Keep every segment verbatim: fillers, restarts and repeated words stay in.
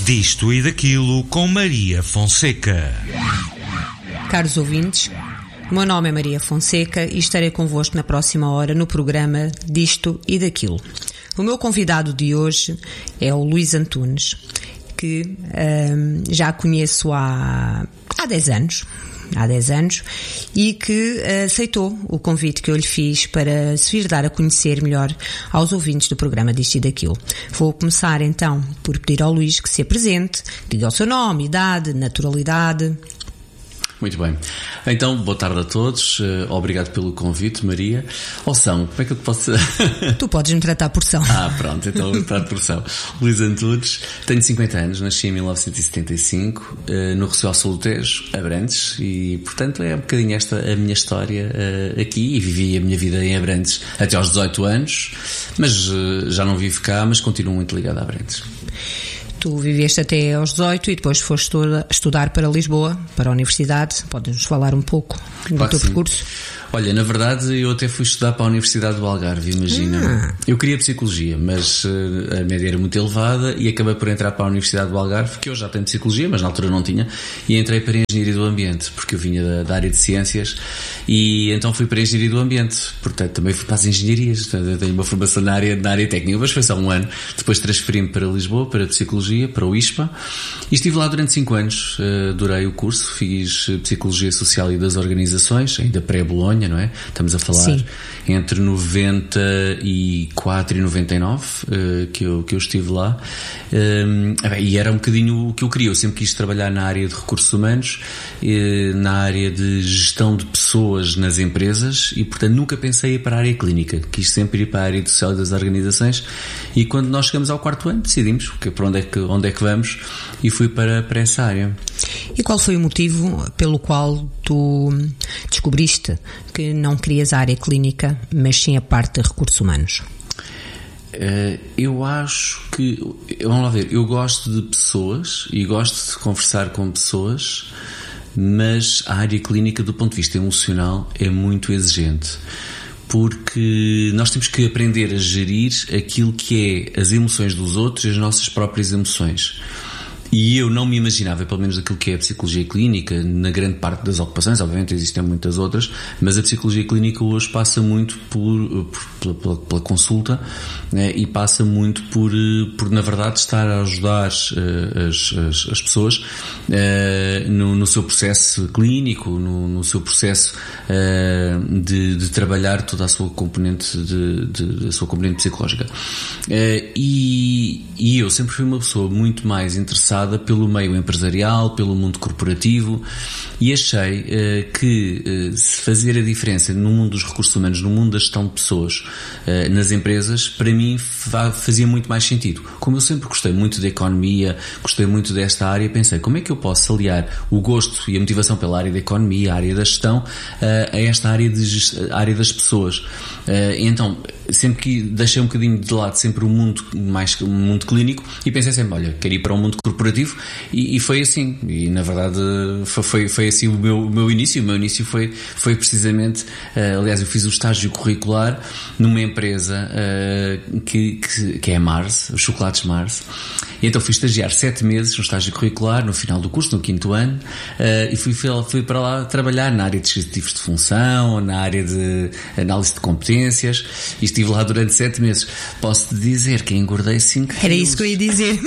Disto e daquilo com Maria Fonseca. Caros ouvintes, o meu nome é Maria Fonseca e estarei convosco na próxima hora no programa Disto e daquilo. O meu convidado de hoje é o Luís Antunes, que hum, já conheço há, há dez anos. há dez anos, e que aceitou o convite que eu lhe fiz para se vir dar a conhecer melhor aos ouvintes do programa Disto e daquilo. Vou começar então por pedir ao Luís que se apresente, diga o seu nome, idade, naturalidade. Muito bem. Então, boa tarde a todos. Uh, obrigado pelo convite, Maria. Ou São, como é que eu te posso... Tu podes me tratar por São. Ah, pronto, então eu trato por São. Luís Antunes, tenho cinquenta anos, nasci em mil novecentos e setenta e cinco, uh, no Recife Sul do Tejo, Abrantes, e portanto é um bocadinho esta a minha história uh, aqui, e vivi a minha vida em Abrantes até aos dezoito anos, mas uh, já não vivo cá, mas continuo muito ligado a Abrantes. Tu viveste até aos dezoito e depois foste estudar para Lisboa, para a Universidade. Podes-nos falar um pouco do claro teu sim. percurso? Olha, na verdade eu até fui estudar para a Universidade do Algarve, imagina. Ah. Eu queria Psicologia, mas uh, a média era muito elevada e acabei por entrar para a Universidade do Algarve, que eu já tenho Psicologia, mas na altura não tinha, e entrei para a Engenharia do Ambiente, porque eu vinha da, da área de Ciências, e então fui para a Engenharia do Ambiente, portanto também fui para as Engenharias, portanto, tenho uma formação na área, na área técnica, mas foi só um ano. Depois transferi-me para Lisboa, para a Psicologia, para o I S P A, e estive lá durante cinco anos, uh, adorei o curso, fiz Psicologia Social e das Organizações, ainda pré-Bolonha, não é? Estamos a falar Sim. entre noventa e quatro e noventa e nove uh, que, eu, que eu estive lá, um, e era um bocadinho o que eu queria. Eu sempre quis trabalhar na área de recursos humanos, uh, na área de gestão de pessoas nas empresas, e portanto nunca pensei em ir para a área clínica, quis sempre ir para a área de social das organizações, e quando nós chegamos ao quarto ano decidimos que, para onde é que, onde é que vamos, e fui para, para essa área. E qual foi o motivo pelo qual tu descobriste que não querias a área clínica, mas sim a parte de recursos humanos? Uh, eu acho que, vamos lá ver, eu gosto de pessoas e gosto de conversar com pessoas, mas a área clínica do ponto de vista emocional é muito exigente, porque nós temos que aprender a gerir aquilo que é as emoções dos outros e as nossas próprias emoções. E eu não me imaginava, pelo menos aquilo que é a psicologia clínica, na grande parte das ocupações, obviamente existem muitas outras, mas a psicologia clínica hoje passa muito por, por pela, pela consulta, né, e passa muito por, por, na verdade, estar a ajudar uh, as, as, as pessoas uh, no, no seu processo clínico, no, no seu processo uh, de, de trabalhar toda a sua componente, de, de, a sua componente psicológica. Uh, e, e eu sempre fui uma pessoa muito mais interessada pelo meio empresarial, pelo mundo corporativo, e achei uh, que uh, se fazer a diferença no mundo dos recursos humanos, no mundo da gestão de pessoas, uh, nas empresas, para mim fazia muito mais sentido. Como eu sempre gostei muito da economia, gostei muito desta área, pensei, como é que eu posso aliar o gosto e a motivação pela área da economia, a área da gestão, uh, a esta área, de gest... área das pessoas. Uh, então, sempre que deixei um bocadinho de lado sempre o mundo mais o mundo clínico, e pensei sempre, olha, quero ir para o mundo corporativo, e, e foi assim, e na verdade foi, foi, foi assim o meu, o meu início. O meu início foi, foi precisamente, uh, aliás, eu fiz o estágio curricular numa empresa uh, que, que, que é a Mars, os chocolates Mars, e então fui estagiar sete meses no estágio curricular, no final do curso, no quinto ano, uh, e fui, fui para lá trabalhar na área de descritivos de função, na área de análise de competências, e estive lá durante sete meses. Posso-te dizer que engordei cinco quilos. Era isso que eu ia dizer.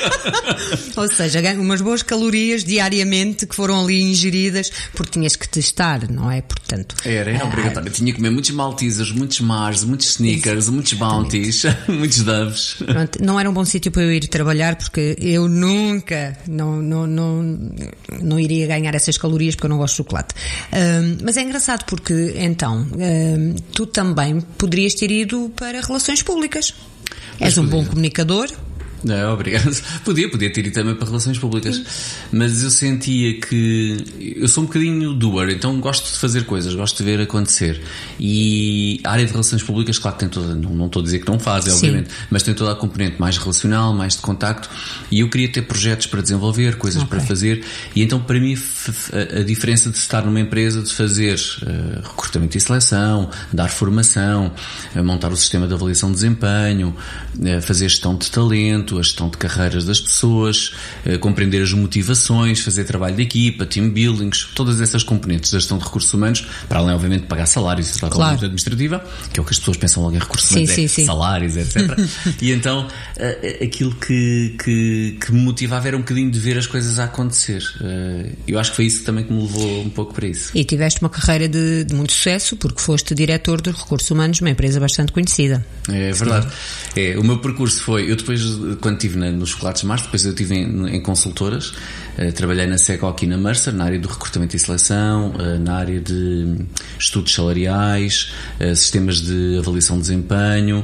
Ou seja, ganho umas boas calorias diariamente que foram ali ingeridas, porque tinhas que testar, não é? Portanto, era, era obrigatório. Eu tinha que comer muitos Maltesers, muitos Mars, muitos Snickers, muitos Bounties, muitos Doves. Pronto, não era um bom sítio para eu ir trabalhar, porque eu nunca não, não, não, não iria ganhar essas calorias, porque eu não gosto de chocolate. Um, mas é engraçado porque, então, um, tu também poderias ter ido para relações públicas. Mas És um podia. Bom comunicador. Não, obrigado. Podia, podia ter ido também para relações públicas. Sim. Mas eu sentia que eu sou um bocadinho doer, então gosto de fazer coisas, gosto de ver acontecer. E a área de relações públicas, claro que tem toda, não, não estou a dizer que não fazem, Sim. obviamente, mas tem toda a componente mais relacional, mais de contacto, e eu queria ter projetos para desenvolver, coisas okay. para fazer, e então para mim a, a diferença de estar numa empresa, de fazer uh, recrutamento e seleção, dar formação, uh, montar o sistema de avaliação de desempenho, uh, fazer gestão de talento, recrutamento, a gestão de carreiras das pessoas, compreender as motivações, fazer trabalho de equipa, team buildings, todas essas componentes da gestão de recursos humanos, para além, obviamente, de pagar salários e trabalho claro. administrativa, que é o que as pessoas pensam logo em recursos humanos, sim, é sim, sim. salários, etcétera. E então, aquilo que, que, que me motivava era um bocadinho de ver as coisas a acontecer. Eu acho que foi isso também que me levou um pouco para isso. E tiveste uma carreira de, de muito sucesso, porque foste diretor de recursos humanos, uma empresa bastante conhecida. É verdade. É, o meu percurso foi, eu depois, quando estive na, nos Chocolates Mars, depois eu estive em, em consultoras, uh, trabalhei na Secoc e na Mercer, na área do recrutamento e seleção, uh, na área de estudos salariais, uh, sistemas de avaliação de desempenho,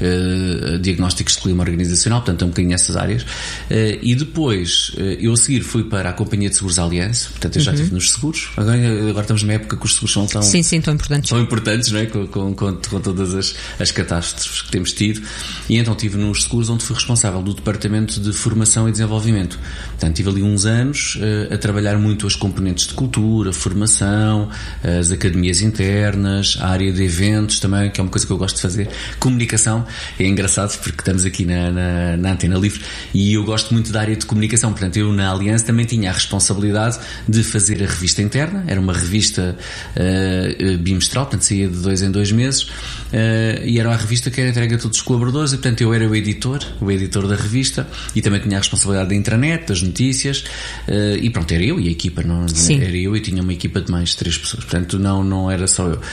uh, diagnósticos de clima organizacional, portanto, é um bocadinho nessas áreas. Uh, e depois, uh, eu a seguir fui para a Companhia de Seguros Allianz, portanto, eu já uhum. estive nos seguros. Agora, agora estamos numa época que os seguros são tão, sim, sim, tão importantes. Tão importantes, não é? Com, com, com, com todas as, as catástrofes que temos tido. E então estive nos seguros onde fui responsável do departamento de formação e desenvolvimento. Portanto, tive ali uns anos uh, a trabalhar muito as componentes de cultura, formação, as academias internas, a área de eventos também, que é uma coisa que eu gosto de fazer. Comunicação, é engraçado porque estamos aqui na, na, na Antena Livre e eu gosto muito da área de comunicação. Portanto, eu na Aliança também tinha a responsabilidade de fazer a revista interna. Era uma revista uh, bimestral, portanto saía de dois em dois meses, uh, e era uma revista que era entregue a todos os colaboradores, e portanto eu era o editor, o editor da revista, e também tinha a responsabilidade da intranet, das notícias, uh, e pronto, era eu e a equipa, não, era eu e tinha uma equipa de mais de três pessoas, portanto não, não era só eu.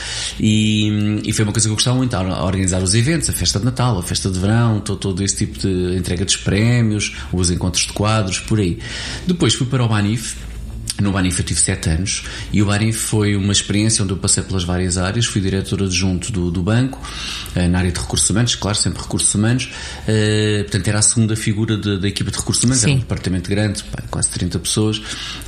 E, e foi uma coisa que eu gostava muito, a organizar os eventos, a festa de Natal, a festa de verão, todo, todo esse tipo de entrega dos prémios, os encontros de quadros, por aí. Depois fui para o Banif. No Banif eu tive sete anos e o Banif foi uma experiência onde eu passei pelas várias áreas, fui diretor adjunto do, do banco, na área de recursos humanos, claro, sempre recursos humanos, uh, portanto era a segunda figura de, da equipa de recursos humanos, Sim. Era um departamento grande, pá, quase trinta pessoas, uh,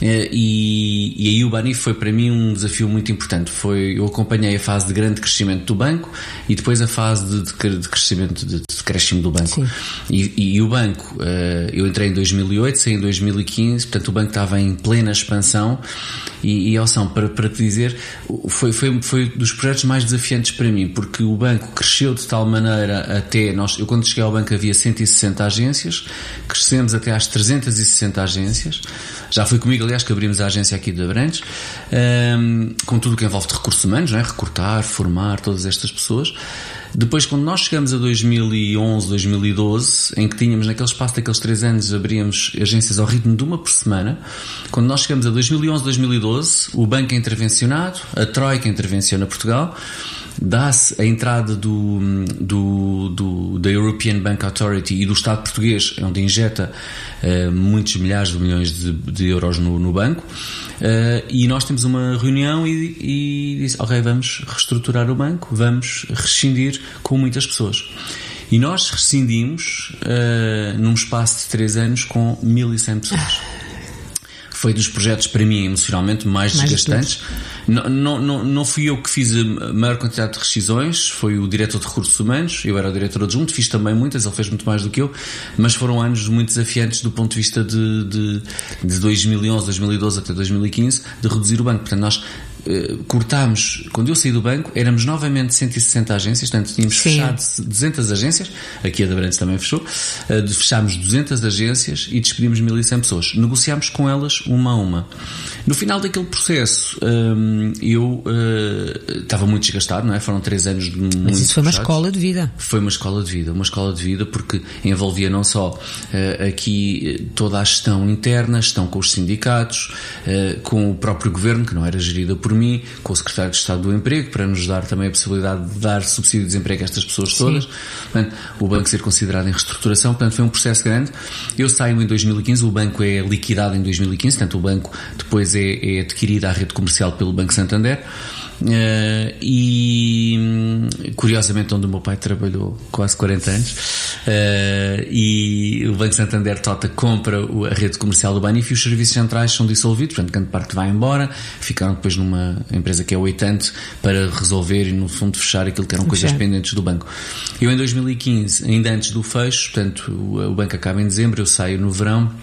e, e aí o Banif foi para mim um desafio muito importante. Foi, eu acompanhei a fase de grande crescimento do banco e depois a fase de, de, de crescimento, de, de crescimento do banco. E, e, e o banco, uh, eu entrei em dois mil e oito, saí em dois mil e quinze, portanto o banco estava em plena expansão. E, e Alção, para, para te dizer, foi, foi, foi dos projetos mais desafiantes para mim, porque o banco cresceu de tal maneira até nós, eu quando cheguei ao banco havia cento e sessenta agências, crescemos até às trezentas e sessenta agências, já foi comigo aliás que abrimos a agência aqui de Abrantes, um, com tudo o que envolve de recursos humanos, não é? Recrutar, formar todas estas pessoas. Depois, quando nós chegamos a dois mil e onze, dois mil e doze, em que tínhamos naquele espaço daqueles três anos, abríamos agências ao ritmo de uma por semana, quando nós chegamos a dois mil e onze, dois mil e doze, o banco é intervencionado, a Troika intervenciona Portugal, dá-se a entrada do, do, do, da European Bank Authority e do Estado português, onde injeta uh, muitos milhares de milhões de, de euros no, no banco, uh, e nós temos uma reunião e, e diz, ok, vamos reestruturar o banco, vamos rescindir com muitas pessoas. E nós rescindimos uh, num espaço de três anos com mil e cem pessoas. Foi dos projetos para mim emocionalmente mais, mais desgastantes. Não, não, não, não fui eu que fiz a maior quantidade de rescisões, foi o diretor de recursos humanos, eu era o diretor adjunto, fiz também muitas, ele fez muito mais do que eu, mas foram anos muito desafiantes do ponto de vista de, de, de dois mil e onze, dois mil e doze até dois mil e quinze, de reduzir o banco. Portanto, nós Uh, cortámos, quando eu saí do banco éramos novamente cento e sessenta agências, portanto tínhamos Sim. fechado duzentas agências, aqui a da Brandes também fechou, uh, fechámos duzentas agências e despedimos mil e cem pessoas, negociámos com elas uma a uma. No final daquele processo um, eu uh, estava muito desgastado, não é? Foram três anos de muito Mas isso foi uma fechados. escola de vida. Foi uma escola de vida, uma escola de vida porque envolvia não só uh, aqui toda a gestão interna, gestão com os sindicatos, uh, com o próprio governo, que não era gerida por mim, com o secretário de Estado do Emprego, para nos dar também a possibilidade de dar subsídio de desemprego a estas pessoas todas. Sim. Portanto, o banco ser considerado em reestruturação, portanto foi um processo grande. Eu saio em dois mil e quinze, o banco é liquidado em dois mil e quinze, portanto o banco depois é, é adquirido à rede comercial pelo Banco Santander. Uh, e curiosamente onde o meu pai trabalhou quase quarenta anos, uh, e o Banco Santander Tota compra a rede comercial do Banif e os serviços centrais são dissolvidos, portanto grande parte vai embora, ficaram depois numa empresa que é oitante para resolver e no fundo fechar aquilo que eram okay. coisas pendentes do banco. Eu em dois mil e quinze, ainda antes do fecho, portanto o, o banco acaba em dezembro, eu saio no verão.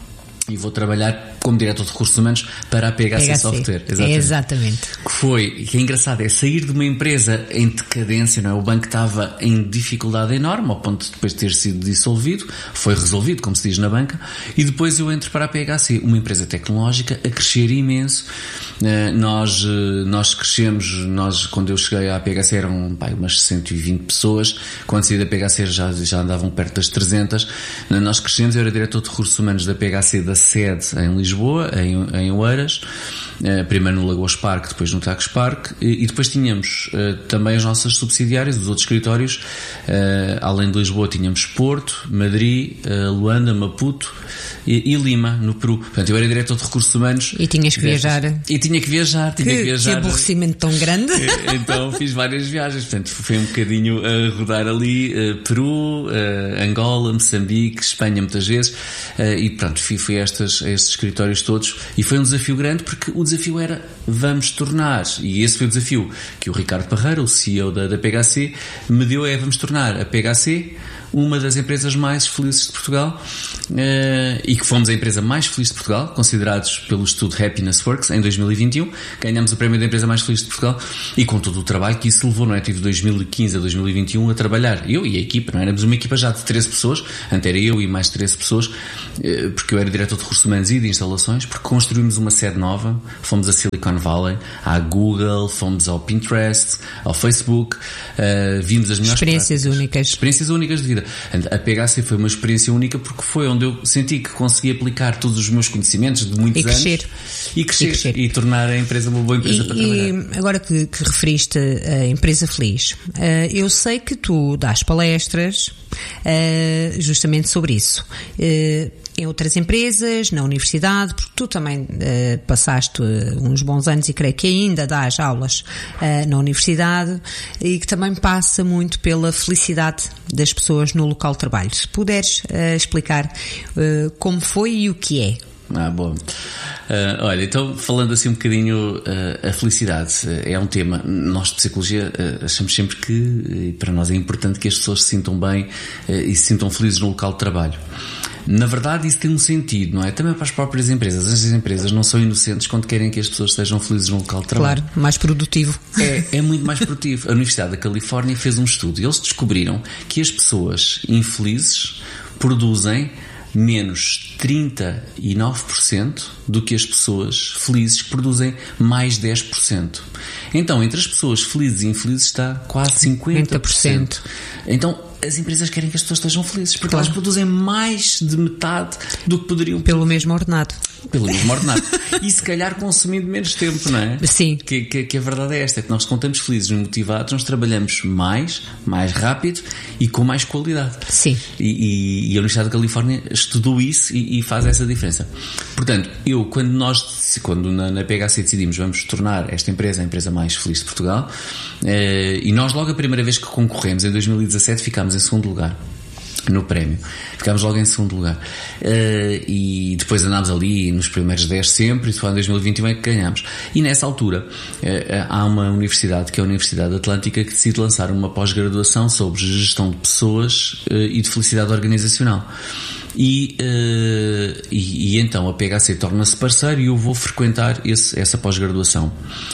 e vou trabalhar como diretor de recursos humanos para a P H C, P H C. Software. Exatamente. É exatamente. Que foi, que é engraçado, é sair de uma empresa em decadência, não é? O banco estava em dificuldade enorme, ao ponto de depois ter sido dissolvido, foi resolvido, como se diz na banca, e depois eu entro para a P H C, uma empresa tecnológica a crescer imenso. Uh, nós, uh, nós crescemos, nós, quando eu cheguei à P H C eram pá, umas cento e vinte pessoas, quando saí da P H C já, já andavam perto das trezentas. Uh, nós crescemos, eu era diretor de recursos humanos da P H C da sede em Lisboa, em, em Oeiras, uh, primeiro no Lagoas Parque, depois no Tagus Parque, e, e depois tínhamos uh, também as nossas subsidiárias, os outros escritórios, uh, além de Lisboa tínhamos Porto, Madrid, uh, Luanda, Maputo e, e Lima, no Peru. Portanto, eu era diretor de recursos humanos. E tinhas que viajar. E tinha que viajar, tinha que, que viajar. Que aborrecimento tão grande. Então fiz várias viagens, portanto foi um bocadinho a rodar ali, uh, Peru, uh, Angola, Moçambique, Espanha muitas vezes, uh, e pronto, fui, fui a, estas, a estes escritórios todos, e foi um desafio grande, porque o desafio era, vamos tornar, e esse foi o desafio que o Ricardo Parreira, o C E O da, da P H C, me deu, é vamos tornar a P H C uma das empresas mais felizes de Portugal, uh, e que fomos a empresa mais feliz de Portugal, considerados pelo estudo Happiness Works em dois mil e vinte e um, ganhamos o prémio da empresa mais feliz de Portugal, e com todo o trabalho que isso levou, não é? Tive de dois mil e quinze a dois mil e vinte e um a trabalhar, eu e a equipa, não é? Éramos uma equipa já de treze pessoas, antes era eu e mais treze pessoas, uh, porque eu era diretor de recursos humanos e de instalações, porque construímos uma sede nova, fomos a Silicon Valley, à Google, fomos ao Pinterest, ao Facebook, uh, vimos as melhores experiências práticas, únicas. Experiências únicas de vida. A P H C foi uma experiência única porque foi onde eu senti que consegui aplicar todos os meus conhecimentos de muitos e anos crescer. E, crescer, e crescer e tornar a empresa uma boa empresa e, para trabalhar. E agora que, que referiste a empresa feliz, uh, eu sei que tu dás palestras uh, justamente sobre isso. Uh, em outras empresas, na universidade, porque tu também uh, passaste uns bons anos e creio que ainda dás aulas uh, na universidade, e que também passa muito pela felicidade das pessoas no local de trabalho. Se puderes uh, explicar uh, como foi e o que é. Ah, bom. Uh, olha, então falando assim um bocadinho, uh, a felicidade uh, é um tema, nós de psicologia uh, achamos sempre que, e para nós é importante que as pessoas se sintam bem uh, e se sintam felizes no local de trabalho. Na verdade isso tem um sentido, não é? Também para as próprias empresas. As empresas não são inocentes quando querem que as pessoas sejam felizes no local de trabalho. Claro, mais produtivo. É, é muito mais produtivo. A Universidade da Califórnia fez um estudo e eles descobriram que as pessoas infelizes produzem menos trinta e nove por cento do que as pessoas felizes produzem mais dez por cento. Então, entre as pessoas felizes e infelizes está quase cinquenta por cento. Então, as empresas querem que as pessoas estejam felizes, porque claro, elas produzem mais de metade do que poderiam. Pelo mesmo ordenado. Pelo mesmo ordenado. E se calhar consumindo menos tempo, não é? Sim. Que, que, que a verdade é esta, é que nós, quando estamos felizes e motivados, nós trabalhamos mais, mais rápido e com mais qualidade. Sim. E, e, e a Universidade da Califórnia estudou isso e, e faz essa diferença. Portanto, eu, quando nós, quando na, na P H C decidimos, vamos tornar esta empresa a empresa mais feliz de Portugal, eh, e nós logo a primeira vez que concorremos, em dois mil e dezassete, ficámos em segundo lugar no prémio. Ficámos logo em segundo lugar. Uh, e depois andámos ali nos primeiros dez sempre, e só em dois mil e vinte e um é que ganhámos. E nessa altura, uh, há uma universidade, que é a Universidade Atlântica, que decide lançar uma pós-graduação sobre gestão de pessoas uh, e de felicidade organizacional. E, uh, e, e então a P H C torna-se parceiro e eu vou frequentar esse, essa pós-graduação.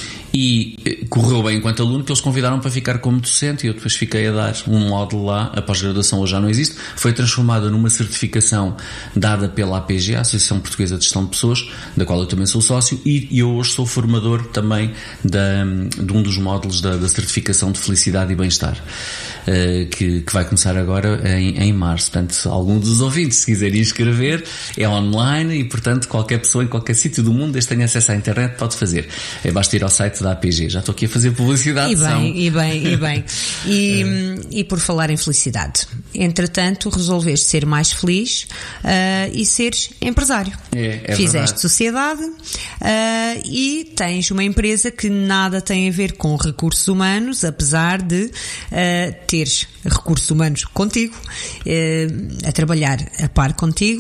E correu bem enquanto aluno, que eles convidaram para ficar como docente, e eu depois fiquei a dar um módulo lá. A pós-graduação hoje já não existe, foi transformada numa certificação dada pela A P G, a Associação Portuguesa de Gestão de Pessoas, da qual eu também sou sócio, e eu hoje sou formador também da, de um dos módulos da, da certificação de felicidade e bem-estar, uh, que, que vai começar agora em, em março. Portanto, algum dos ouvintes, se quiserem inscrever, é online, e portanto qualquer pessoa em qualquer sítio do mundo, desde que tenha acesso à internet, pode fazer. É, basta ir ao site da A P G. Já estou aqui a fazer publicidade. E bem, e bem, e bem. E, e por falar em felicidade, entretanto resolveste ser mais feliz uh, e seres empresário. É, é Fizeste verdade. sociedade uh, e tens uma empresa que nada tem a ver com recursos humanos, apesar de uh, teres recursos humanos contigo, uh, a trabalhar a par contigo, porque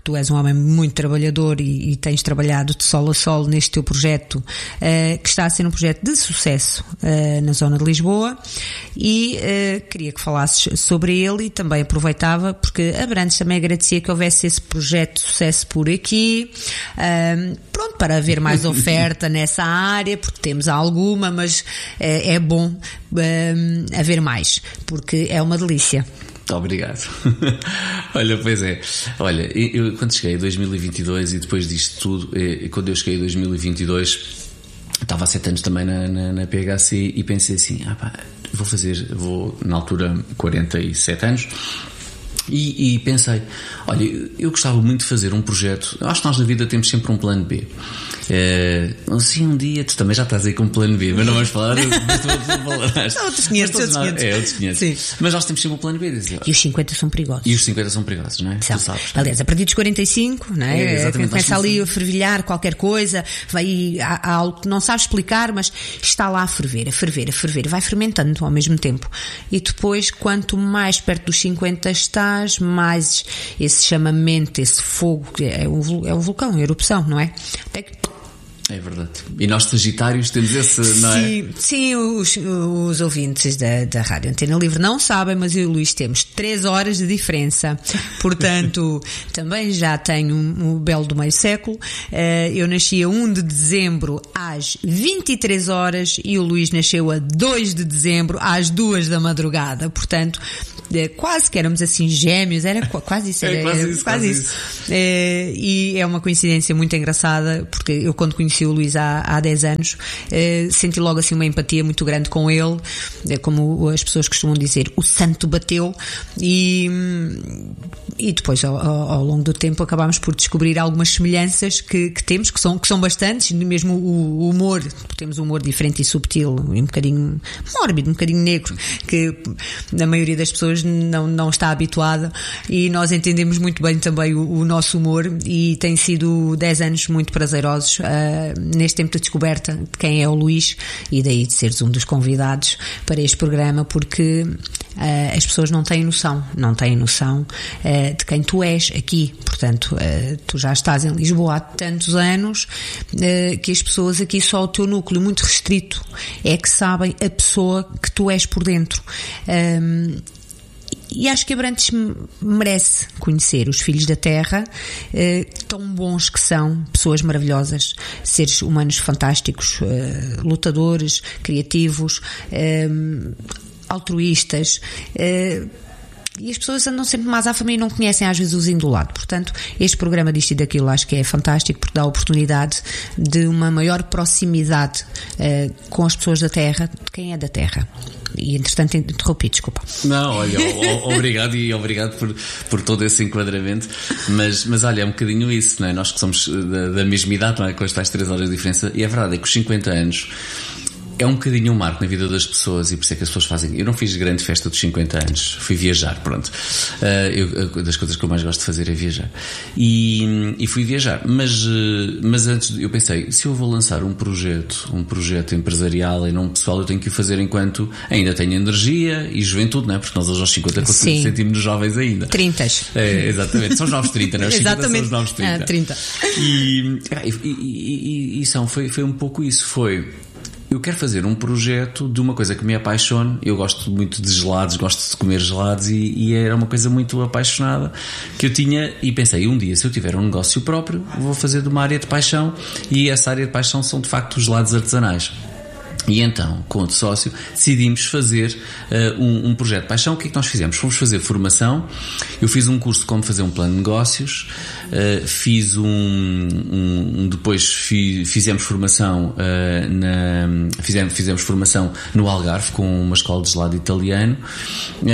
tu és um homem muito trabalhador e, e tens trabalhado de sol a sol neste teu projeto, uh, que está a ser um projeto de sucesso uh, na zona de Lisboa, e uh, queria que falasses sobre ele, e também aproveitava, porque a Abrantes também agradecia que houvesse esse projeto de sucesso por aqui, uh, pronto, para haver mais oferta nessa área, porque temos alguma, mas uh, é bom uh, haver mais, porque é uma delícia. Muito obrigado. Olha, pois é. Olha, eu quando cheguei em dois mil e vinte e dois, e depois disto tudo, quando eu cheguei em dois mil e vinte e dois, estava há sete anos também na, na, na P H C, e pensei assim, ah pá, vou fazer, vou na altura quarenta e sete anos, e, e pensei, olha, eu gostava muito de fazer um projeto. Acho que nós na vida temos sempre um plano B. É, assim um dia tu também já estás aí com um plano B, mas não vamos falar. São outros quinhentos, outros quinhentos. É, outros quinhentos. Sim. Mas nós temos sempre um plano B. Dizer, e os cinquenta são perigosos. E os cinquenta são perigosos, não é? São. Tu sabes, aliás, a partir dos quarenta e cinco, não é? É, exatamente, começa ali a fervilhar qualquer coisa, vai, há, há algo que não sabes explicar, mas está lá a ferver, a ferver, a ferver, vai fermentando ao mesmo tempo. E depois, quanto mais perto dos cinquenta estás, mais esse chamamento, esse fogo, é um, é um vulcão, é erupção, não é? Até que é verdade. E nós Sagitários temos esse, não é? Sim, sim, os, os ouvintes da, da Rádio Antena Livre não sabem, mas eu e o Luís temos três horas de diferença. Portanto, também já tenho um, um belo do meio século. Uh, eu nasci a um de dezembro às vinte e três horas e o Luís nasceu a dois de dezembro às duas da madrugada. Portanto, quase que éramos assim gêmeos, era quase isso. Era, é, quase isso, quase quase isso. isso. É, e é uma coincidência muito engraçada, porque eu quando conheci o Luís há, há dez anos, é, senti logo assim uma empatia muito grande com ele, é, como as pessoas costumam dizer, o santo bateu, e, e depois ao, ao longo do tempo acabámos por descobrir algumas semelhanças que, que temos, que são, que são bastantes, mesmo o, o humor, temos um humor diferente e subtil, e um bocadinho mórbido, um bocadinho negro, que a maioria das pessoas não, não está habituada, e nós entendemos muito bem também o, o nosso humor, e tem sido dez anos muito prazerosos uh, neste tempo de descoberta de quem é o Luís, e daí de seres um dos convidados para este programa, porque uh, as pessoas não têm noção, não têm noção uh, de quem tu és aqui. Portanto, uh, tu já estás em Lisboa há tantos anos uh, que as pessoas aqui, só o teu núcleo muito restrito é que sabem a pessoa que tu és por dentro. Um, E acho que Abrantes merece conhecer os filhos da terra, eh, tão bons que são, pessoas maravilhosas, seres humanos fantásticos, eh, lutadores, criativos, eh, altruístas, eh, e as pessoas andam sempre mais à fama e não conhecem às vezes os indo do lado. Portanto, este programa disto e daquilo acho que é fantástico, porque dá a oportunidade de uma maior proximidade uh, com as pessoas da terra, de quem é da terra. E entretanto interrompi, desculpa. Não, olha, o, o, obrigado e obrigado por, por todo esse enquadramento, mas, mas olha, é um bocadinho isso, não é? Nós que somos da, da mesma idade, não é? Com estas três horas de diferença, e a verdade é que os cinquenta anos é um bocadinho um marco na vida das pessoas, e por isso é que as pessoas fazem. Eu não fiz grande festa dos cinquenta anos, fui viajar, pronto. Uh, eu, das coisas que eu mais gosto de fazer é viajar. E, e fui viajar, mas, mas antes eu pensei, se eu vou lançar um projeto, um projeto empresarial em nome pessoal, eu tenho que o fazer enquanto ainda tenho energia e juventude, não é? Porque nós hoje aos cinquenta sentimos-nos jovens ainda. trintas. É, exatamente, são os novos trinta, não é? Os exatamente. São os novos trinta. Ah, trinta. E, e, e, e são, foi, foi um pouco isso, foi... Eu quero fazer um projeto de uma coisa que me apaixone. Eu gosto muito de gelados, gosto de comer gelados, e, e era uma coisa muito apaixonada que eu tinha, e pensei, um dia se eu tiver um negócio próprio, vou fazer de uma área de paixão, e essa área de paixão são de facto os gelados artesanais. E então, com outro sócio, decidimos fazer uh, um, um projeto de paixão. O que é que nós fizemos? Fomos fazer formação. Eu fiz um curso de como fazer um plano de negócios, uh, fiz um, um, um depois fi, fizemos formação uh, na, fizemos, fizemos formação no Algarve com uma escola de gelado italiano, uh,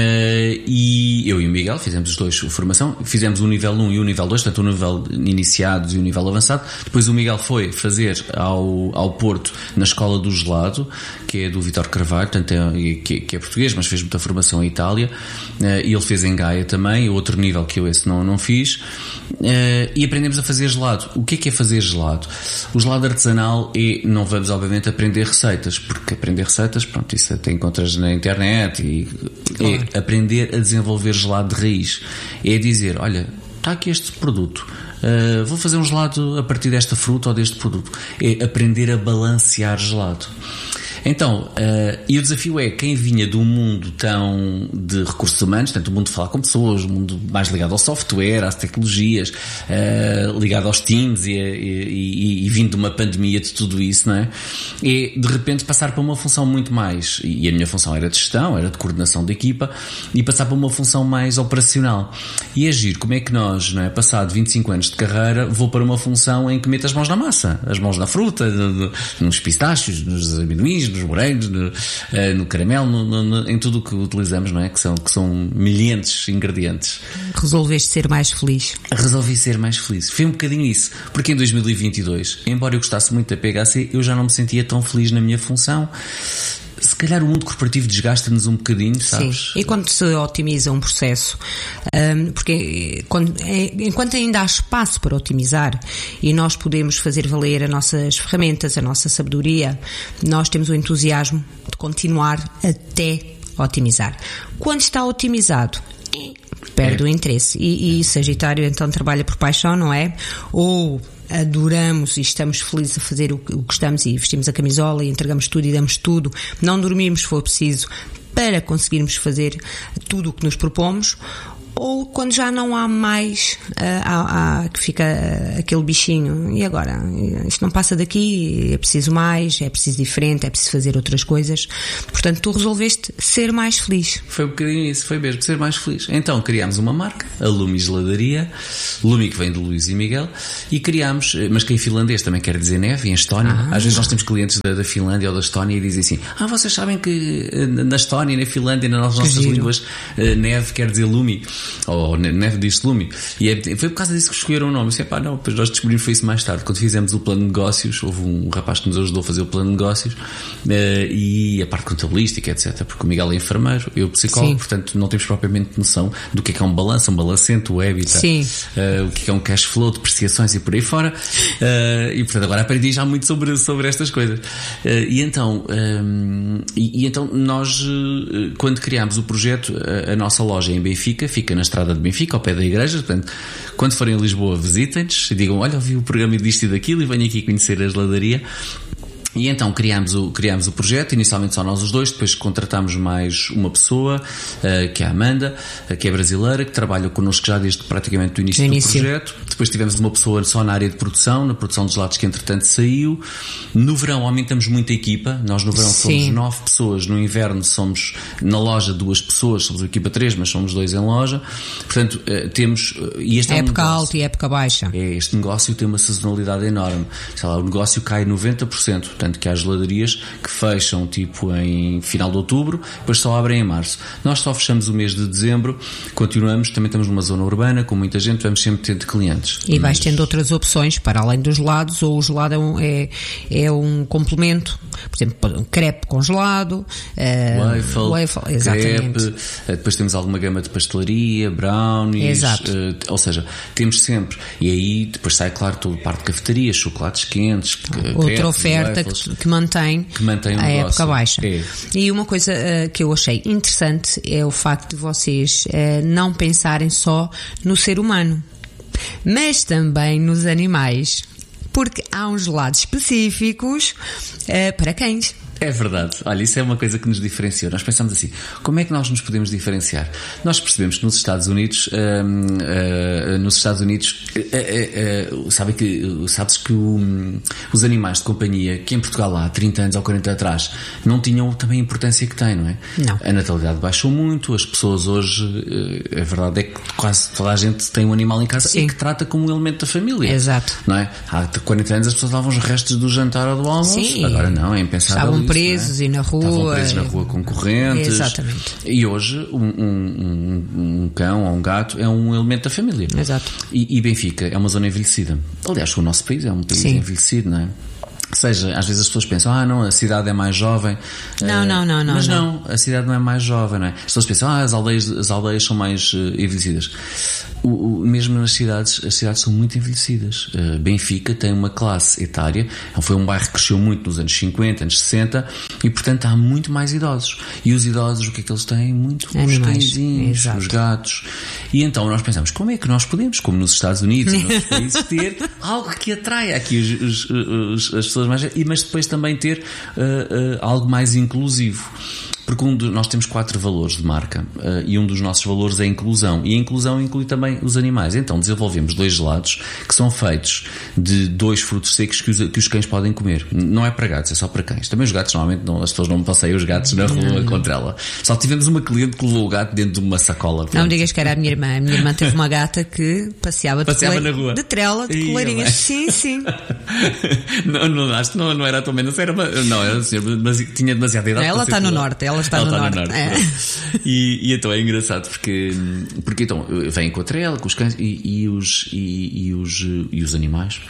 e eu e o Miguel fizemos os dois formação, fizemos o nível um e o nível dois, portanto o nível iniciado e o nível avançado. Depois o Miguel foi fazer ao, ao Porto, na escola do gelado, que é do Vítor Carvalho, portanto é, que, que é português, mas fez muita formação em Itália, uh, e ele fez em Gaia também, outro nível que eu esse não, não fiz, uh, e aprendemos a fazer gelado. O que é que é fazer gelado? O gelado artesanal é, não vamos obviamente aprender receitas, porque aprender receitas, pronto, isso até encontras na internet, e claro. É aprender a desenvolver gelado de raiz, é dizer, olha, está aqui este produto, uh, vou fazer um gelado a partir desta fruta ou deste produto. É aprender a balancear gelado. Então, uh, e o desafio é, quem vinha de um mundo tão de recursos humanos, tanto o mundo de falar com pessoas, o mundo mais ligado ao software, às tecnologias, uh, ligado aos teams e, e, e, e vindo de uma pandemia de tudo isso, não é? E de repente passar para uma função muito mais, e a minha função era de gestão, era de coordenação de equipa, e passar para uma função mais operacional. E agir, como é que nós, não é? Passado vinte e cinco anos de carreira, vou para uma função em que meto as mãos na massa, as mãos na fruta, no, no, nos pistácios, nos amendoins, nos morangos, no, no caramelo, no, no, em tudo o que utilizamos, não é? Que são, que são milhentos ingredientes. Resolveste ser mais feliz? Resolvi ser mais feliz. Foi um bocadinho isso. Porque em dois mil e vinte e dois, embora eu gostasse muito da P H C, eu já não me sentia tão feliz na minha função. Se calhar o mundo corporativo desgasta-nos um bocadinho, sabes? Sim, e quando se otimiza um processo, um, porque quando, enquanto ainda há espaço para otimizar e nós podemos fazer valer as nossas ferramentas, a nossa sabedoria, nós temos o entusiasmo de continuar até otimizar. Quando está otimizado, perde é. o interesse. E, e Sagitário então trabalha por paixão, não é? Ou adoramos e estamos felizes a fazer o que estamos e vestimos a camisola e entregamos tudo e damos tudo, não dormimos se for preciso para conseguirmos fazer tudo o que nos propomos, ou quando já não há mais, uh, há, há, que fica uh, aquele bichinho, e agora? Isto não passa daqui, é preciso mais, é preciso diferente, é preciso fazer outras coisas. Portanto, tu resolveste ser mais feliz. Foi um bocadinho isso, foi mesmo, ser mais feliz. Então, criámos uma marca, a Lumi Geladaria, Lumi que vem de Luís e Miguel, e criámos, mas que em finlandês também quer dizer neve, e em Estónia. Ah. Às vezes nós temos clientes da, da Finlândia ou da Estónia e dizem assim, ah, vocês sabem que na Estónia, na Finlândia, nas nossas giro. línguas, neve quer dizer Lumi. Ou neve diz Lumi. E é, foi por causa disso que escolheram o nome. Eu disse, pá, não, depois nós descobrimos foi isso mais tarde. Quando fizemos o plano de negócios, houve um rapaz que nos ajudou a fazer o plano de negócios, uh, e a parte contabilística, etcétera. Porque o Miguel é enfermeiro, eu psicólogo, Sim. portanto não temos propriamente noção do que é que é um balanço, um balancento, o EBITDA, uh, o que é um cash flow, depreciações e por aí fora. Uh, e portanto agora aprendi já muito sobre, sobre estas coisas. Uh, e então, um, e, e então nós, uh, quando criámos o projeto, a, a nossa loja em Benfica, fica na estrada de Benfica, ao pé da igreja, portanto, quando forem a Lisboa, visitem-nos e digam, olha, ouvi o programa disto e daquilo e venho aqui conhecer a geladaria. E então criámos o, criámos o projeto, inicialmente só nós os dois, depois contratámos mais uma pessoa, uh, que é a Amanda, uh, que é brasileira, que trabalha connosco já desde praticamente o início, início do projeto. Depois tivemos uma pessoa só na área de produção, na produção dos gelados, que entretanto saiu. No verão aumentamos muito a equipa, nós no verão Sim. somos nove pessoas, no inverno somos na loja duas pessoas, somos a equipa três, mas somos dois em loja. Portanto, uh, temos... Uh, e este é época um alta e época baixa. É, este negócio tem uma sazonalidade enorme. Sei lá, o negócio cai noventa por cento. Tanto que há geladarias que fecham tipo em final de outubro, depois só abrem em março. Nós só fechamos o mês de dezembro, continuamos, também estamos numa zona urbana, com muita gente, vamos sempre ter clientes. E vais Mas... tendo outras opções para além dos gelados, ou o gelado é um, é, é um complemento, por exemplo, um crepe congelado, waffle, uh, waffle exatamente. crepe, depois temos alguma gama de pastelaria, brownies, Exato. Uh, ou seja, temos sempre, e aí depois sai claro toda a parte de cafetarias, chocolates quentes, outra crepes, oferta que, que mantém, que mantém a época baixa. É. E uma coisa uh, que eu achei interessante é o facto de vocês uh, não pensarem só no ser humano, mas também nos animais, porque há uns gelados específicos uh, para cães. É verdade. Olha, isso é uma coisa que nos diferenciou. Nós pensamos assim, como é que nós nos podemos diferenciar? Nós percebemos que nos Estados Unidos, hum, uh, nos Estados Unidos, uh, uh, uh, sabe que, sabes que o, os animais de companhia, que em Portugal há trinta anos ou quarenta atrás, não tinham também a importância que têm, não é? Não. A natalidade baixou muito, as pessoas hoje, uh, a verdade é que quase toda a gente tem um animal em casa Sim. e que trata como um elemento da família. Exato. Não é? Há quarenta anos as pessoas davam os restos do jantar ou do almoço. Sim. Agora não, é impensável. Estavam presos, é? E na rua. Estavam presos na rua concorrentes. Exatamente. E hoje um, um, um, um cão ou um gato é um elemento da família. Exato. E, e Benfica é uma zona envelhecida. Aliás, o nosso país é um país Sim. envelhecido, não é? seja, às vezes as pessoas pensam, ah não, a cidade é mais jovem. Não, uh, não, não, não. Mas não, não, a cidade não é mais jovem, não é? As pessoas pensam, ah, as aldeias, as aldeias são mais uh, envelhecidas. O, o, mesmo nas cidades, as cidades são muito envelhecidas. Uh, Benfica tem uma classe etária, foi um bairro que cresceu muito nos anos cinquenta, anos sessenta, e portanto há muito mais idosos. E os idosos, o que é que eles têm? Muito os cãezinhos, os gatos. E então nós pensamos, como é que nós podemos, como nos Estados Unidos e nos outros países, ter algo que atraia aqui os, os, os, as pessoas mais, mas depois também ter uh, uh, algo mais inclusivo. Porque um de, nós temos quatro valores de marca uh, e um dos nossos valores é a inclusão. E a inclusão inclui também os animais. Então desenvolvemos dois gelados que são feitos de dois frutos secos que os, que os cães podem comer. Não é para gatos, é só para cães. Também os gatos, normalmente, não, as pessoas não passeiam os gatos na rua não, contra ela. Só tivemos uma cliente que levou o gato dentro de uma sacola. Não digas que era a minha irmã. A minha irmã teve uma gata que passeava, passeava de, na rua. de trela, de colarinhas. Sim, sim. não, não, acho que não, não era a tua mãe, não era, não, era assim, mas tinha demasiada idade. Ela está no norte, ela está, ela no, está norte. no norte. É. E, e então é engraçado porque, porque então vêm com a trela, com os cães e, e, os, e, e, os, e os animais.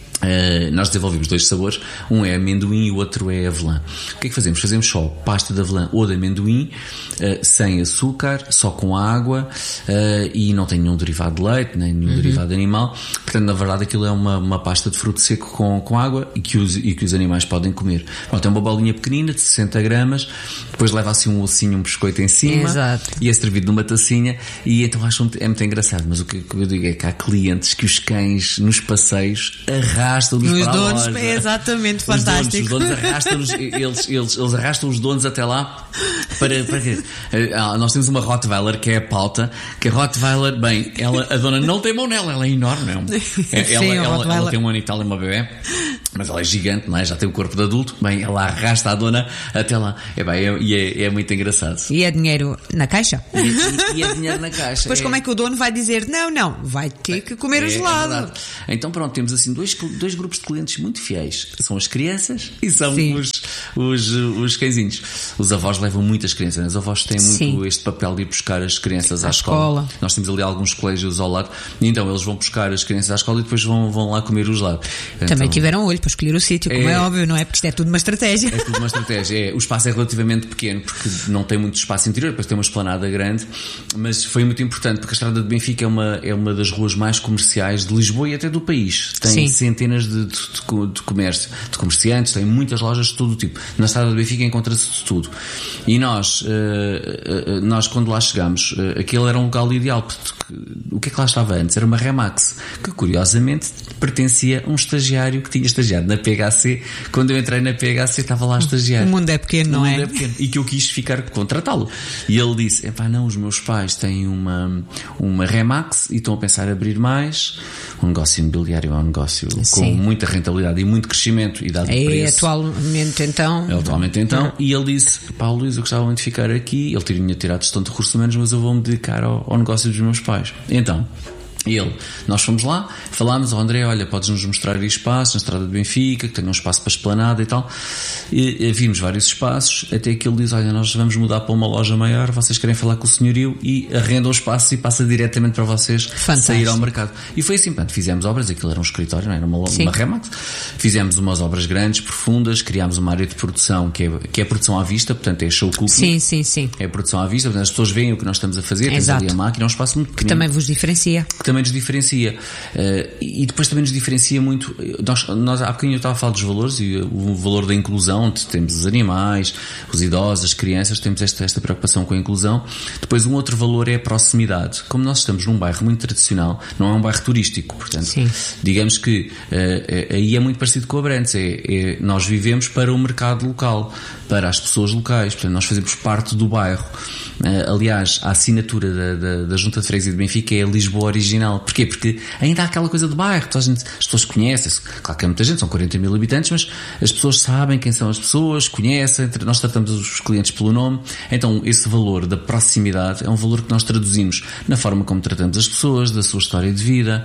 Uh, nós desenvolvemos dois sabores, um é amendoim e o outro é avelã. O que é que fazemos? Fazemos só pasta de avelã ou de amendoim, uh, sem açúcar, só com água, uh, e não tem nenhum derivado de leite, nem nenhum uhum. derivado animal. Portanto, na verdade aquilo é uma, uma pasta de fruto seco com, com água e que, os, e que os animais podem comer. Pronto, é uma bolinha pequenina de sessenta gramas, depois leva assim um ossinho, um biscoito em cima. Exato. E é servido numa tacinha, e então acho é muito engraçado, mas o que eu digo é que há clientes que os cães nos passeios arrastam arrastam-nos os para donos, a loja. É exatamente fantástico. Os donos, os donos arrastam-nos, eles, eles, eles arrastam os donos até lá para, para quê? Ah, nós temos uma Rottweiler que é a pauta, que a Rottweiler, bem, ela, a dona não tem mão nela, ela é enorme, não é? Ela, Sim, ela, ela, ela tem um ano e tal, é uma bebé, mas ela é gigante, não é? Já tem o corpo de adulto, bem, ela arrasta a dona até lá. É bem, é, e é, é muito engraçado. E é dinheiro na caixa? E, e, e é dinheiro na caixa. Depois é. Como é que o dono vai dizer, não, não, vai ter que comer é, o gelado? É então pronto, temos assim dois, dois grupos de clientes muito fiéis. São as crianças e são os, os, os cãezinhos. Os avós levam muitas crianças. Os avós têm muito Sim. este papel de ir buscar as crianças à, à escola. escola. Nós temos ali alguns colégios ao lado. E então eles vão buscar as crianças à escola e depois vão, vão lá comer o gelado. Também então, tiveram olho para escolher o sítio, como é, é óbvio, não é? Porque isto é tudo uma estratégia. É tudo uma estratégia. É, o espaço é relativamente pequeno porque não tem muito espaço interior, depois tem uma esplanada grande, mas foi muito importante porque a Estrada de Benfica é uma, é uma das ruas mais comerciais de Lisboa e até do país. Tem Sim. centenas de, de, de, de comércio, de comerciantes, tem muitas lojas de todo o tipo. Na Estrada de Benfica encontra-se de tudo. E nós, uh, uh, nós quando lá chegámos, uh, aquele era um local ideal, porque o que é que lá estava antes? Era uma Remax, que curiosamente pertencia a um estagiário que tinha estagiado na P H C. Quando eu entrei na P H C estava lá estagiário. O mundo é pequeno, não é? O mundo é pequeno. E que eu quis ficar, contratá-lo. E ele disse, epá, não, os meus pais têm uma, uma Remax e estão a pensar em abrir mais. Um negócio imobiliário é um negócio Sim. com muita rentabilidade e muito crescimento e dado é, preço. Atualmente então. É atualmente então. Não. E ele disse, Paulo Luís, eu gostava muito de ficar aqui. Ele tinha tirado gestão de recursos humanos, mas eu vou-me dedicar ao, ao negócio dos meus pais. Então, ele, nós fomos lá, falámos ao André, olha, podes-nos mostrar aí espaços na Estrada de Benfica, que tenha um espaço para esplanada e tal. E, e vimos vários espaços, até que ele diz, olha, nós vamos mudar para uma loja maior, vocês querem falar com o senhorio, e arrenda o espaço e passa diretamente para vocês Fantástico. Sair ao mercado. E foi assim, portanto, fizemos obras, aquilo era um escritório, não era uma, uma Remax, fizemos umas obras grandes, profundas, criámos uma área de produção que é, que é produção à vista, portanto é show cooking. Sim, sim, sim. É produção à vista, portanto as pessoas veem o que nós estamos a fazer, temos ali a máquina, é um espaço muito pequeno. Que também vos diferencia. Também nos diferencia. Uh, e depois também nos diferencia muito. Nós, nós, há bocadinho eu estava a falar dos valores e o valor da inclusão. Temos os animais, os idosos, as crianças, temos esta, esta preocupação com a inclusão. Depois um outro valor é a proximidade. Como nós estamos num bairro muito tradicional, não é um bairro turístico, portanto, Sim. digamos que uh, aí é muito parecido com a Abrantes. É, é, nós vivemos para o mercado local, para as pessoas locais, portanto nós fazemos parte do bairro. Uh, aliás, a assinatura da, da, da Junta de Freguesia de Benfica é a Lisboa original. Porquê? Porque ainda há aquela coisa de bairro, toda a gente, as pessoas conhecem-se, claro que é muita gente, são quarenta mil habitantes, mas as pessoas sabem quem são as pessoas, conhecem, nós tratamos os clientes pelo nome. Então esse valor da proximidade é um valor que nós traduzimos na forma como tratamos as pessoas, da sua história de vida.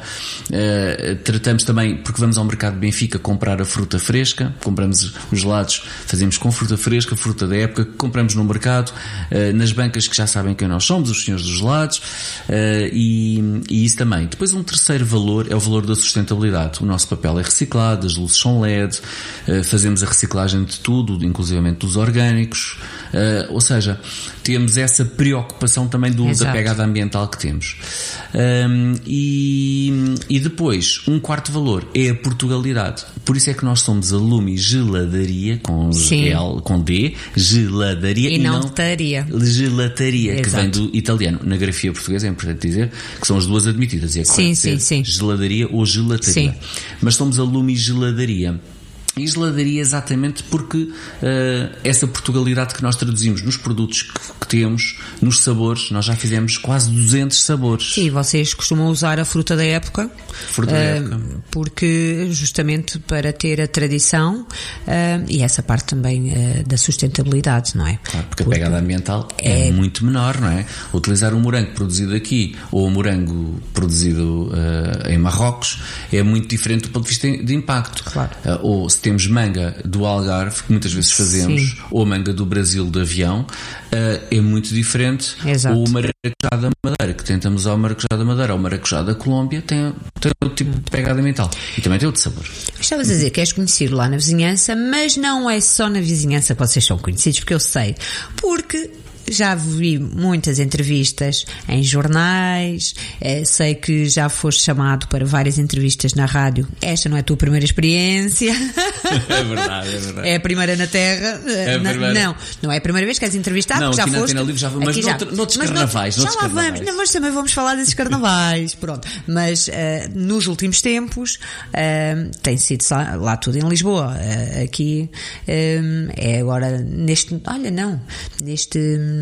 Uh, tratamos também, porque vamos ao mercado de Benfica comprar a fruta fresca, compramos os gelados, fazemos com fruta fresca, fruta da época, compramos no mercado, uh, nas bancas marcas que já sabem quem nós somos, os senhores dos gelados, uh, e, e isso também. Depois um terceiro valor é o valor da sustentabilidade. O nosso papel é reciclado, as luzes são L E D, uh, fazemos a reciclagem de tudo, inclusivamente dos orgânicos, uh, ou seja, temos essa preocupação também do, da pegada ambiental que temos. Um, e, e depois, um quarto valor é a Portugalidade. Por isso é que nós somos a Lumi Geladaria, com, L, com D, geladaria, e, e não não gelataria, gelataria, que vem do italiano. Na grafia portuguesa é importante dizer que são as duas admitidas, e é sim, sim, sim. geladaria ou gelataria. Sim. Mas somos a Lumi Geladaria. E geladaria exatamente porque uh, essa Portugalidade que nós traduzimos nos produtos que, que temos, nos sabores, nós já fizemos quase duzentos sabores. Sim, vocês costumam usar a fruta da época, fruta da uh, época. Porque justamente para ter a tradição uh, e essa parte também uh, da sustentabilidade, não é? Claro, porque, porque a pegada ambiental é... é muito menor, não é? Utilizar um morango produzido aqui ou um morango produzido uh, em Marrocos é muito diferente do ponto de vista de impacto. Claro. Uh, ou se temos manga do Algarve, que muitas vezes fazemos, sim, ou manga do Brasil de avião, uh, é muito diferente. Exato. Ou o maracujá da Madeira, que tentamos usar o maracujá da Madeira, ou o maracujá da Colômbia, tem, tem outro tipo de pegada ambiental. E também tem outro sabor. Estavas a dizer que és conhecido lá na vizinhança, mas não é só na vizinhança que vocês são conhecidos, porque eu sei. Porque já vi muitas entrevistas em jornais, eh, sei que já foste chamado para várias entrevistas na rádio. Esta não é a tua primeira experiência. É verdade, é verdade. É a primeira na Terra. É a na, primeira. Não, não é a primeira vez que és entrevistado, não, porque já aqui foste. Na Livre já, mas já. noutro, noutros mas carnavais. Noutros, já lá carnavais. vamos, não, mas também vamos falar desses carnavais, pronto. Mas uh, nos últimos tempos uh, tem sido lá tudo em Lisboa. Uh, aqui uh, é agora neste, olha não, neste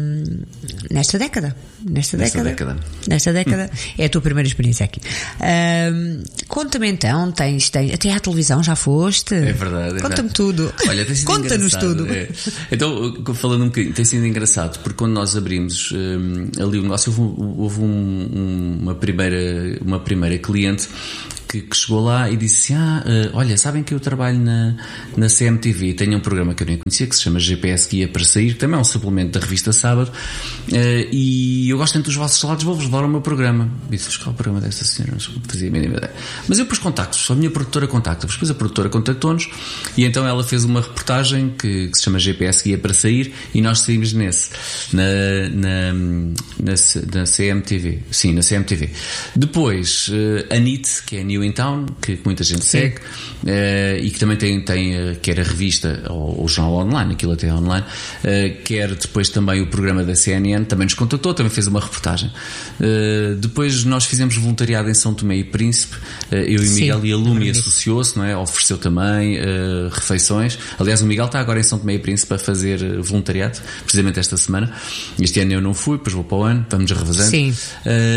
nesta década, nesta, nesta década, década, nesta década é a tua primeira experiência aqui. Uh, conta-me então, tens, tens até à televisão já foste? É verdade. Conta-me tudo. Olha, tem sido Conta-nos tudo. É. Então, falando um bocadinho, tem sido engraçado porque quando nós abrimos um, ali o negócio, houve, houve um, um, uma primeira, uma primeira cliente que, que chegou lá e disse ah, uh, olha, sabem que eu trabalho na, na C M T V, tenho um programa que eu nem conhecia que se chama G P S Guia para Sair, que também é um suplemento da revista Sábado, uh, e eu gosto tanto dos vossos gelados, vou-vos levar ao meu programa. E disse, qual é o programa desta senhora? Não fazia a mínima ideia. Mas eu pus contactos, a minha produtora contacta-vos, depois a produtora contactou-nos e então ela fez uma reportagem que, que se chama G P S Guia para Sair e nós saímos nesse, na, na, na, na C M T V, sim, na C M T V. Depois, uh, a N I T, que é a New in Town, que muita gente sim. segue, uh, e que também tem, tem uh, quer a revista ou o jornal online, aquilo até é online, uh, quer depois também o programa da C N N, também nos contactou, também fez uma reportagem. Uh, depois nós fizemos voluntariado em São Tomé e Príncipe, uh, eu e o Miguel, sim, e a Lumi associou-se, não é? Ofereceu também uh, refeições. Aliás, o Miguel está agora em São Tomé e Príncipe a fazer voluntariado, precisamente esta semana. Este ano eu não fui, depois vou para o ano, vamos revezando. Sim. Uh,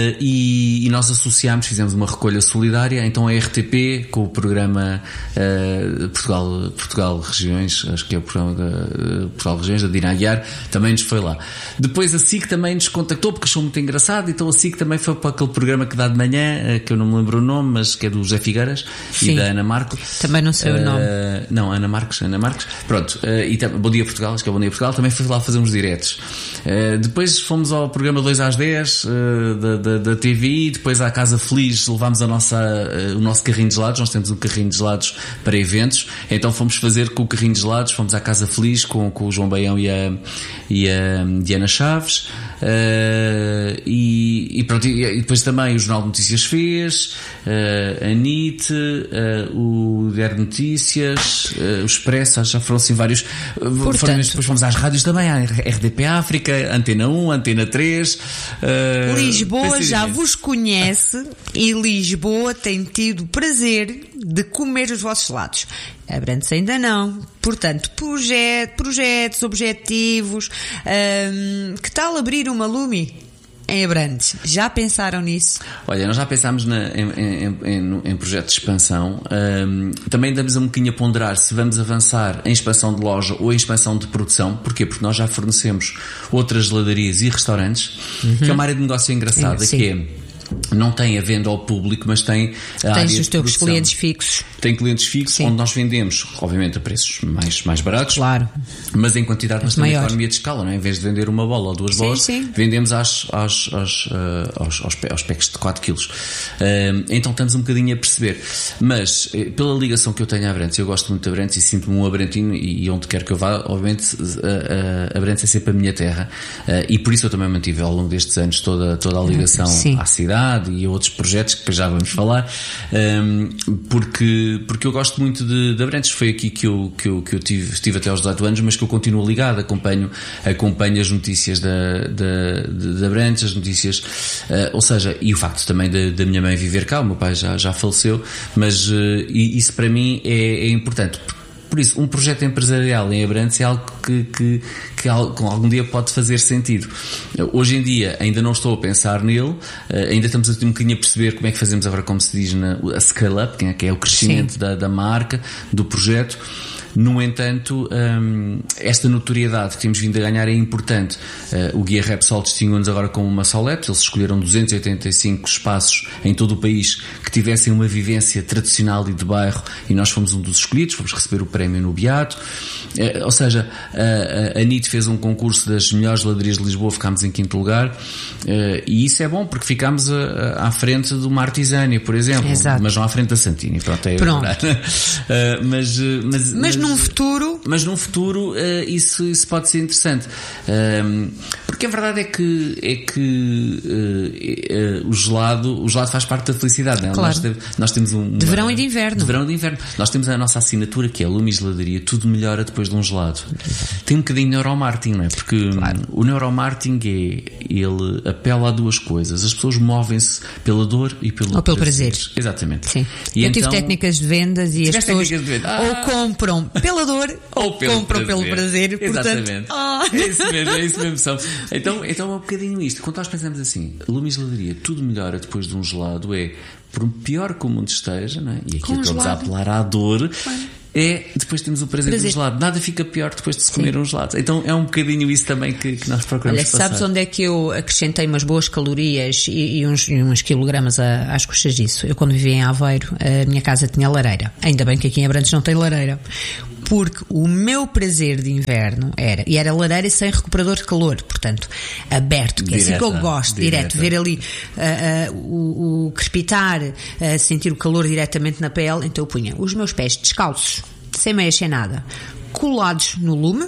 e, e nós associámos, fizemos uma recolha solidária, então a R T P, com o programa uh, Portugal, Portugal Regiões, acho que é o programa da uh, Portugal Regiões, da Dina Aguiar, também nos foi lá. Depois a S I C também nos contactou, porque achou muito engraçado, então a S I C também foi para aquele programa que dá de manhã, uh, que eu não me lembro o nome, mas que é do José Figueiras, sim, e da Ana Marco. Também não sei uh, o nome. Não, Ana Marques, Ana Marques. Pronto, uh, e tam- Bom Dia Portugal, acho que é Bom Dia Portugal, também fui lá fazer uns diretos. Uh, depois fomos ao programa dois às dez uh, da, da, da T V, depois à Casa Feliz levámos a nossa, uh, o nosso carrinho de gelados, nós temos um carrinho de gelados para eventos, então fomos fazer com o carrinho de gelados, fomos à Casa Feliz com, com o João Baião e a, e a Diana Chaves, uh, e, e pronto, e, e depois também o Jornal de Notícias fez, uh, a N I T, uh, o Diário de Notícias, uh, o Expresso, já foram assim vários. Portanto, depois fomos às rádios também, à R D P África, Antena um, Antena três. Uh, Lisboa já vos conhece e Lisboa tem tido o prazer de comer os vossos gelados. Abrantes ainda não. Portanto, projet, projetos, objetivos. Um, que tal abrir uma Lumi em Abrantes? Já pensaram nisso? Olha, nós já pensámos na, em, em, em, em projetos de expansão. Um, também damos um bocadinho a ponderar se vamos avançar em expansão de loja ou em expansão de produção. Porquê? Porque nós já fornecemos outras geladarias e restaurantes, uhum, que é uma área de negócio engraçada, sim, que é não tem a venda ao público, mas tem a área Tens os de teus produção. clientes fixos. Tem clientes fixos, Sim. onde nós vendemos, obviamente, a preços mais, mais baratos, Claro. mas em quantidade, mas também maiores. economia de escala, não é? Em vez de vender uma bola ou duas Sim, bolas, sim. vendemos às, às, às, uh, aos, aos, aos packs de quatro quilos. Uh, então estamos um bocadinho a perceber. Mas, eh, pela ligação que eu tenho à Abrantes, eu gosto muito de Abrantes e sinto-me um abrantino, e, e onde quer que eu vá, obviamente, a, a Abrantes é sempre a minha terra, uh, e por isso eu também mantive ao longo destes anos toda, toda a ligação Sim. à cidade e a outros projetos que depois já vamos falar, um, porque, porque eu gosto muito de, de Abrantes. Foi aqui que eu, que eu, que eu tive, estive até aos dezoito anos, mas que eu continuo ligado, acompanho, acompanho as notícias da, da, de, de Abrantes, as notícias, uh, ou seja, e o facto também da, da minha mãe viver cá, o meu pai já, já faleceu, mas uh, isso para mim é, é importante. Por isso, um projeto empresarial em Abrantes é algo que, que, que algum dia pode fazer sentido. Hoje em dia ainda não estou a pensar nele, ainda estamos um bocadinho a perceber como é que fazemos agora, como se diz, na, a scale-up, que é o crescimento da, da marca, do projeto. No entanto, um, esta notoriedade que temos vindo a ganhar é importante. Uh, o Guia Repsol distinguiu-nos agora como uma Solep. Eles escolheram duzentos e oitenta e cinco espaços em todo o país que tivessem uma vivência tradicional e de bairro, e nós fomos um dos escolhidos, fomos receber o prémio no Beato. Uh, ou seja, uh, a N I T fez um concurso das melhores geladarias de Lisboa, ficámos em quinto lugar, uh, e isso é bom porque ficámos a, a, à frente de uma Artesânia, por exemplo. Exato. Mas não à frente da Santini. Pronto, é Pronto. uh, mas, mas, Mas num futuro... Mas num futuro uh, isso, isso pode ser interessante. Um, porque a verdade é que, é que uh, uh, o gelado, o gelado faz parte da felicidade, não é? Claro. Nós, te, nós temos um... Uma, De verão e de inverno. De verão e de inverno. Nós temos a nossa assinatura, que é a Lumi Geladaria, tudo melhora depois de um gelado. Tem um bocadinho de neuromarketing, não é? Porque claro. O neuromarketing é, ele apela a duas coisas. As pessoas movem-se pela dor e pelo, ou pelo prazer. prazer. Exatamente. Sim. E eu então, tive técnicas de vendas e as pessoas ah, ou compram pela dor ou, ou pelo compram prazer. pelo prazer. Exatamente. Portanto, oh. É isso mesmo, é isso mesmo. São. Então, então é um bocadinho isto. Quando nós pensamos assim, Lumi Geladaria, tudo melhora depois de um gelado, é por pior que o mundo esteja, não é? E aqui estamos a apelar à dor. Claro. É, depois temos o prazer, prazer. do gelado. Nada fica pior depois de se comer Sim. um gelado. Então é um bocadinho isso também que, que nós procuramos Olha, passar. Sabes onde é que eu acrescentei umas boas calorias e, e, uns, e uns quilogramas a, às custas disso? Eu quando vivia em Aveiro, a minha casa tinha lareira. Ainda bem que aqui em Abrantes não tem lareira. Porque o meu prazer de inverno era, e era lareira sem recuperador de calor, portanto, aberto, que direta, é assim que eu gosto, direta. direto, ver ali uh, uh, o, o crepitar, uh, sentir o calor diretamente na pele. Então eu punha os meus pés descalços, sem meias, sem nada, colados no lume,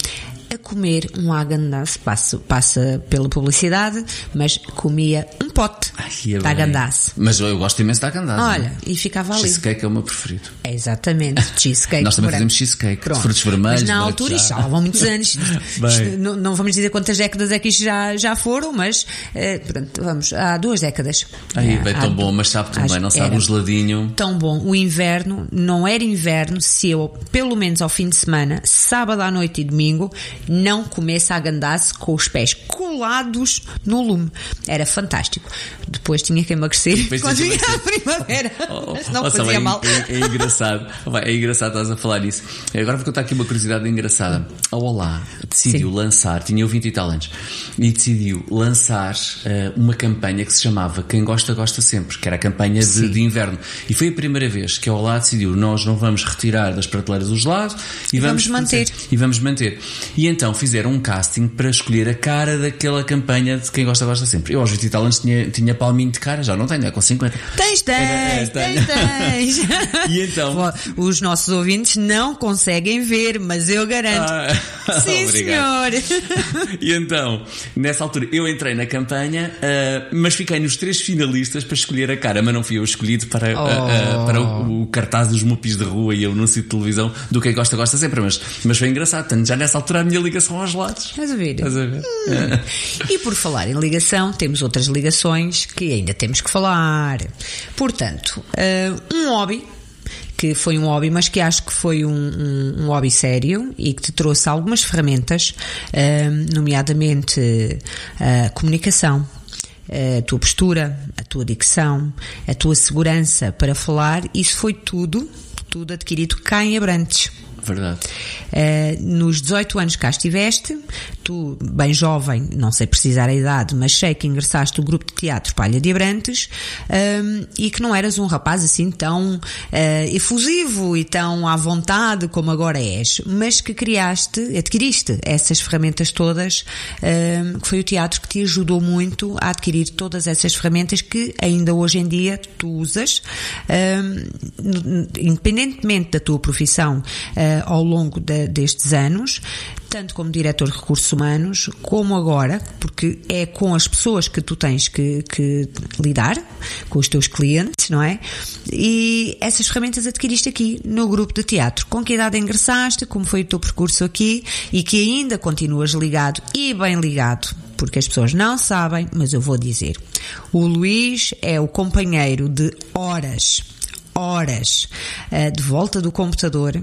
a comer um Häagen-Dazs, passa, passa pela publicidade, mas comia um pote Ai, de Häagen-Dazs. Mas eu gosto imenso de Häagen-Dazs. Olha, não? E ficava ali. Cheesecake é o meu preferido. É exatamente, cheesecake. Nós também fazemos cheesecake, claro. De frutos vermelhos. Mas na altura, isto já vão muitos anos. Isto, não, não vamos dizer quantas décadas é que isto já, já foram, mas eh, pronto, vamos, há duas décadas. Aí, é, bem, tão bom, mas sabe tão bem, não sabe um geladinho. Tão bom. O inverno não era inverno se eu, pelo menos ao fim de semana, sábado à noite e domingo, não comesse Häagen-Dazs com os pés colados no lume. Era fantástico. Depois tinha que emagrecer Depois quando vinha a primavera. Oh, oh, não oh, fazia é, mal. É, é engraçado. É engraçado estás a falar isso. Agora vou contar aqui uma curiosidade engraçada. A Olá decidiu Sim. lançar, tinha eu vinte e tal anos, e decidiu lançar uh, uma campanha que se chamava Quem Gosta, Gosta Sempre, que era a campanha de, de inverno. E foi a primeira vez que a Olá decidiu, nós não vamos retirar das prateleiras os gelados e, e vamos, vamos manter. Fazer, e vamos manter. E então fizeram um casting para escolher a cara daquela campanha de Quem Gosta, Gosta Sempre. Eu aos vinte e tal anos tinha, tinha palminho de cara, já não tenho, é com cinquenta. Tens, tens, é, tens, tens. E então... Os nossos ouvintes não conseguem ver, mas eu garanto. Ah, Sim, obrigado. senhor. E então, nessa altura, eu entrei na campanha, uh, mas fiquei nos três finalistas para escolher a cara, mas não fui eu escolhido para, oh. uh, uh, para o, o cartaz dos mupis de rua e o anúncio de televisão do Quem Gosta, Gosta Sempre. Mas, mas foi engraçado, tanto já nessa altura a minha ligação aos gelados. Estás a ver? Estás a ver? Hum. E por falar em ligação, temos outras ligações que ainda temos que falar. Portanto, uh, um hobby, que foi um hobby, mas que acho que foi um, um, um hobby sério e que te trouxe algumas ferramentas, uh, nomeadamente a comunicação, a tua postura, a tua dicção, a tua segurança para falar. Isso foi tudo, tudo adquirido cá em Abrantes. Verdade. Uh, nos dezoito anos que cá estiveste, tu, bem jovem, não sei precisar a idade, mas sei que ingressaste no grupo de teatro Palha de Abrantes, um, e que não eras um rapaz assim tão uh, efusivo e tão à vontade como agora és, mas que criaste, adquiriste essas ferramentas todas, um, que foi o teatro que te ajudou muito a adquirir todas essas ferramentas que ainda hoje em dia tu usas, um, independentemente da tua profissão, uh, ao longo de, destes anos, tanto como diretor de recursos humanos, como agora, porque é com as pessoas que tu tens que, que lidar, com os teus clientes, não é? E essas ferramentas adquiriste aqui no grupo de teatro. Com que idade ingressaste, como foi o teu percurso aqui, e que ainda continuas ligado, e bem ligado, porque as pessoas não sabem, mas eu vou dizer. O Luís é o companheiro de horas, horas uh, de volta do computador,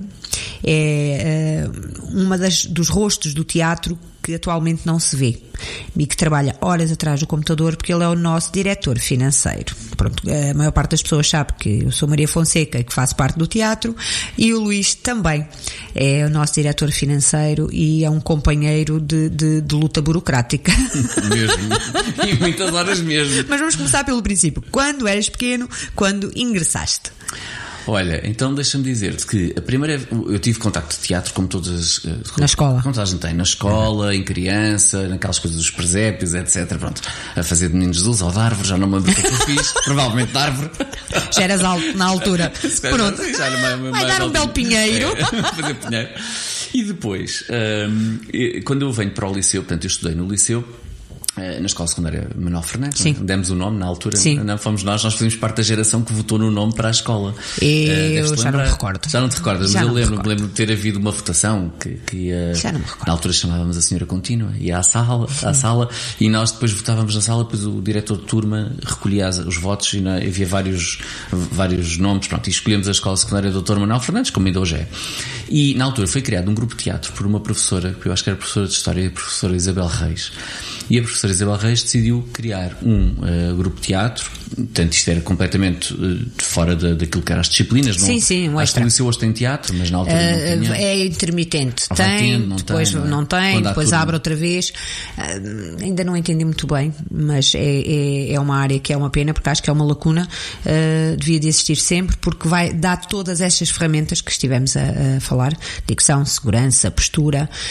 é uh, uma das, dos rostos do teatro que atualmente não se vê e que trabalha horas atrás do computador, porque ele é o nosso diretor financeiro. Pronto, a maior parte das pessoas sabe que eu sou Maria Fonseca, que faço parte do teatro, e o Luís também é o nosso diretor financeiro e é um companheiro de, de, de luta burocrática. Mesmo. E muitas horas mesmo. Mas vamos começar pelo princípio. Quando eras pequeno, quando ingressaste? Olha, então deixa-me dizer-te que a primeira, eu tive contacto de teatro como todas as... Na escola. Como toda a gente tem, na escola, uhum. Em criança, naquelas coisas dos presépios, etcétera. Pronto, a fazer de Meninos Jesus ou de árvore, já não me lembro o que eu fiz, provavelmente de árvore. Já eras alto na altura. Pronto, já era mais, vai mais dar um belo pinheiro. É, fazer pinheiro. E depois, um, quando eu venho para o liceu, portanto eu estudei no liceu, na Escola Secundária Manuel Fernandes, sim. Demos o nome na altura. Sim. Não fomos nós, nós fazíamos parte da geração que votou no nome para a escola. Eu já não me recordo. Já não te recordas, já mas eu lembro, me lembro de ter havido uma votação que, que ia, já não me recordo. Na altura chamávamos a senhora contínua, ia à sala, à sala, e nós depois votávamos na sala, depois o diretor de turma recolhia os votos e na, havia vários, vários nomes, pronto, e escolhemos a Escola Secundária doutor Manuel Fernandes, como ainda hoje é. E na altura foi criado um grupo de teatro por uma professora, que eu acho que era professora de História, a professora Isabel Reis. E a professora Isabel Reis decidiu criar um uh, grupo de teatro, portanto isto era completamente uh, fora da, daquilo que eram as disciplinas. Sim, não, sim, um acho que o liceu hoje tem teatro, mas na altura uh, não tinha. É intermitente, Ou tem, tendo, não depois tem, não, é? não tem, Quando depois turma... abre outra vez. Uh, ainda não entendi muito bem, mas é, é, é uma área que é uma pena, porque acho que é uma lacuna, uh, devia de existir sempre, porque vai dar todas estas ferramentas que estivemos a, a falar, dicção, segurança, postura,